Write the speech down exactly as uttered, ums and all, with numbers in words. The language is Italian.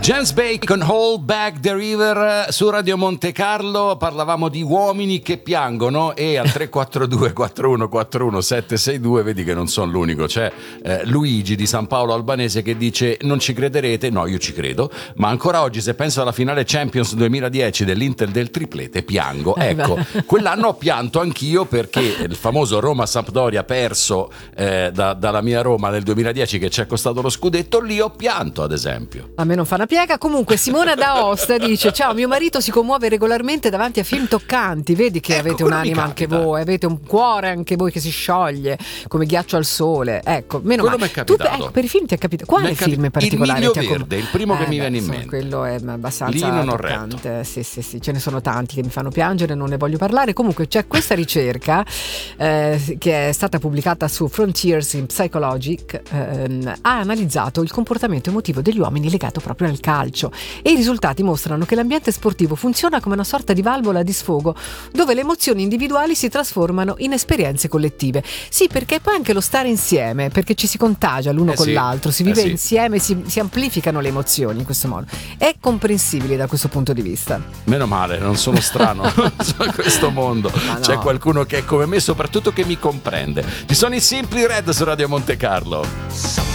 James Bacon, Hold Back the River su Radio Monte Carlo. Parlavamo di uomini che piangono e al tre quattro due quattro uno quattro uno sette sei due vedi che non sono l'unico. C'è eh, Luigi di San Paolo Albanese che dice: non ci crederete, no, io ci credo, ma ancora oggi se penso alla finale Champions duemiladieci dell'Inter del triplete piango. Ecco, quell'anno ho pianto anch'io perché il famoso Roma-Sampdoria perso eh, da, dalla mia Roma nel duemiladieci, che ci è costato lo scudetto, lì ho pianto ad esempio. A me non fa una piega. Comunque Simona da Aosta dice: ciao, mio marito si commuove regolarmente davanti a film toccanti. Vedi che Ecco, avete quello un'anima mi anche capita. voi, avete un cuore anche voi che si scioglie come ghiaccio al sole. Ecco, meno Quello male. mi è Tu, capitato. ecco, per i film ti è capitato? Quale Mi è capi- film in particolare? Il Miglio ti ha com- Verde, il primo che Eh, mi beh, viene in insomma, mente. quello è abbastanza Lì non ho toccante. Sì, sì, sì, ce ne sono tanti che mi fanno piangere, non ne voglio parlare. Comunque c'è questa ricerca eh, che è stata pubblicata su Frontiers in Psychologic, ehm, ha analizzato il comportamento emotivo degli uomini legato proprio al calcio, e i risultati mostrano che l'ambiente sportivo funziona come una sorta di valvola di sfogo dove le emozioni individuali si trasformano in esperienze collettive. Sì, perché poi anche lo stare insieme, perché ci si contagia l'uno Eh con sì, l'altro, si eh vive sì. insieme, si, si amplificano le emozioni in questo modo. È comprensibile da questo punto di vista. Meno male, non sono strano su questo mondo. Ma no. C'è qualcuno che è come me, soprattutto che mi comprende. Ci sono i Simply Red su Radio Monte Carlo.